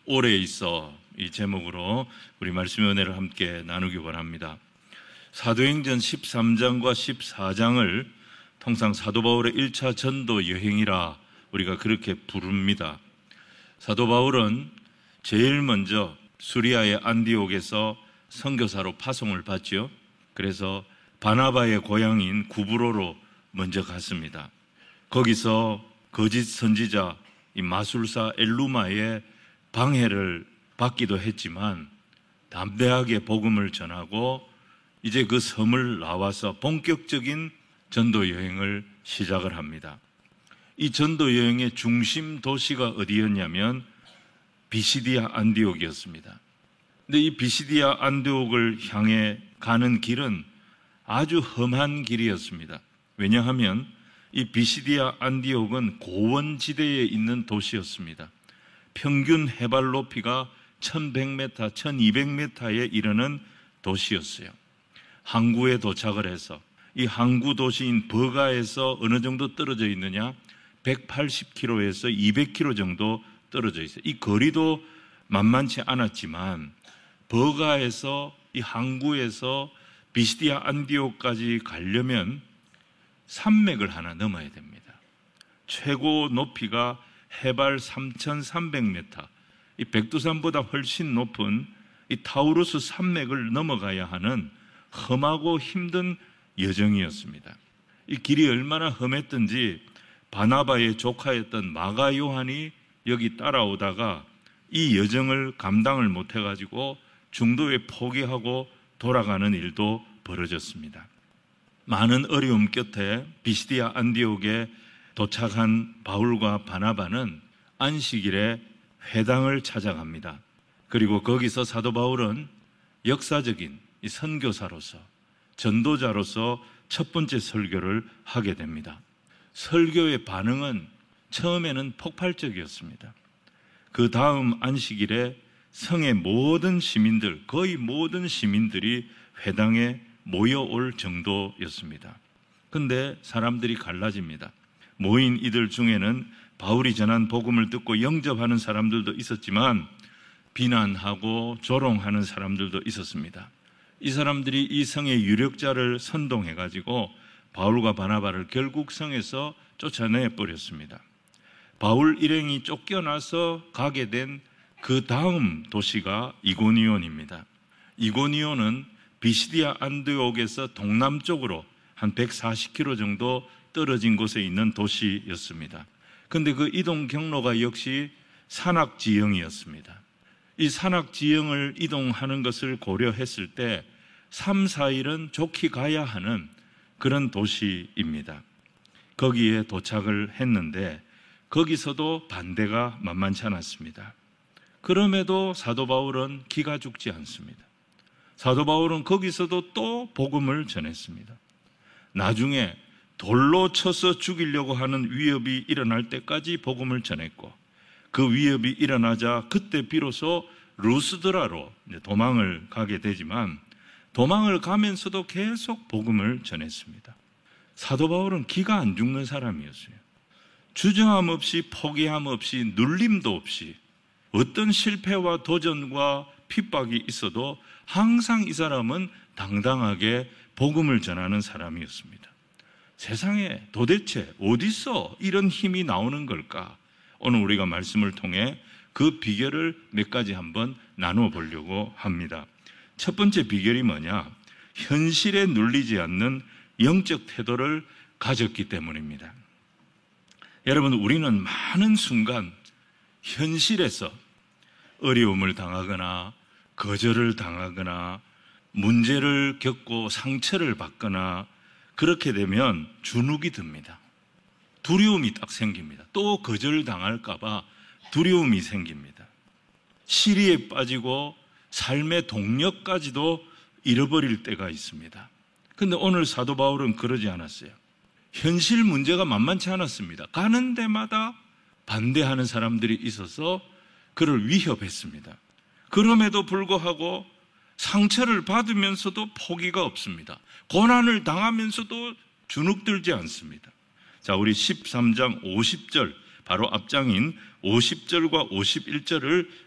오래 있어, 이 제목으로 우리 말씀의 은혜를 함께 나누기 원합니다. 사도행전 13장과 14장을 통상 사도 바울의 1차 전도 여행이라 우리가 그렇게 부릅니다. 사도 바울은 제일 먼저 수리아의 안디옥에서 선교사로 파송을 받죠. 그래서 바나바의 고향인 구브로로 먼저 갔습니다. 거기서 거짓 선지자 이 마술사 엘루마의 방해를 받기도 했지만 담대하게 복음을 전하고 이제 그 섬을 나와서 본격적인 전도 여행을 시작을 합니다. 이 전도 여행의 중심 도시가 어디였냐면 비시디아 안디옥이었습니다. 근데 이 비시디아 안디옥을 향해 가는 길은 아주 험한 길이었습니다. 왜냐하면 이 비시디아 안디옥은 고원지대에 있는 도시였습니다. 평균 해발 높이가 1100m, 1200m에 이르는 도시였어요. 항구에 도착을 해서 이 항구 도시인 버가에서 어느 정도 떨어져 있느냐? 180km에서 200km 정도 떨어져 있어요. 이 거리도 만만치 않았지만 버가에서 이 항구에서 비시디아 안디옥까지 가려면 산맥을 하나 넘어야 됩니다. 최고 높이가 해발 3,300m, 이 백두산보다 훨씬 높은 이 타우루스 산맥을 넘어가야 하는 험하고 힘든 여정이었습니다. 이 길이 얼마나 험했던지 바나바의 조카였던 마가 요한이 여기 따라오다가 이 여정을 감당을 못해가지고 중도에 포기하고 돌아가는 일도 벌어졌습니다. 많은 어려움 끝에 비시디아 안디옥에 도착한 바울과 바나바는 안식일에 회당을 찾아갑니다. 그리고 거기서 사도 바울은 역사적인 이 선교사로서 전도자로서 첫 번째 설교를 하게 됩니다. 설교의 반응은 처음에는 폭발적이었습니다. 그 다음 안식일에 성의 모든 시민들, 거의 모든 시민들이 회당에 모여올 정도였습니다. 근데 사람들이 갈라집니다. 모인 이들 중에는 바울이 전한 복음을 듣고 영접하는 사람들도 있었지만 비난하고 조롱하는 사람들도 있었습니다. 이 사람들이 이 성의 유력자를 선동해가지고 바울과 바나바를 결국 성에서 쫓아내버렸습니다. 바울 일행이 쫓겨나서 가게 된 그 다음 도시가 이고니온입니다. 이고니온은 비시디아 안디옥에서 동남쪽으로 한 140km 정도 떨어진 곳에 있는 도시였습니다. 그런데 그 이동 경로가 역시 산악지형이었습니다. 이 산악지형을 이동하는 것을 고려했을 때 3, 4일은 좋게 가야 하는 그런 도시입니다. 거기에 도착을 했는데 거기서도 반대가 만만치 않았습니다. 그럼에도 사도 바울은 기가 죽지 않습니다. 사도 바울은 거기서도 또 복음을 전했습니다. 나중에 돌로 쳐서 죽이려고 하는 위협이 일어날 때까지 복음을 전했고 그 위협이 일어나자 그때 비로소 루스드라로 도망을 가게 되지만 도망을 가면서도 계속 복음을 전했습니다. 사도 바울은 기가 안 죽는 사람이었어요. 주저함 없이 포기함 없이 눌림도 없이 어떤 실패와 도전과 핍박이 있어도 항상 이 사람은 당당하게 복음을 전하는 사람이었습니다. 세상에 도대체 어디서 이런 힘이 나오는 걸까? 오늘 우리가 말씀을 통해 그 비결을 몇 가지 한번 나누어 보려고 합니다. 첫 번째 비결이 뭐냐? 현실에 눌리지 않는 영적 태도를 가졌기 때문입니다. 여러분, 우리는 많은 순간 현실에서 어려움을 당하거나 거절을 당하거나 문제를 겪고 상처를 받거나 그렇게 되면 주눅이 듭니다. 두려움이 딱 생깁니다. 또 거절당할까 봐 두려움이 생깁니다. 시리에 빠지고 삶의 동력까지도 잃어버릴 때가 있습니다. 그런데 오늘 사도 바울은 그러지 않았어요. 현실 문제가 만만치 않았습니다. 가는 데마다 반대하는 사람들이 있어서 그를 위협했습니다. 그럼에도 불구하고 상처를 받으면서도 포기가 없습니다. 고난을 당하면서도 주눅들지 않습니다. 자, 우리 13장 50절, 바로 앞장인 50절과 51절을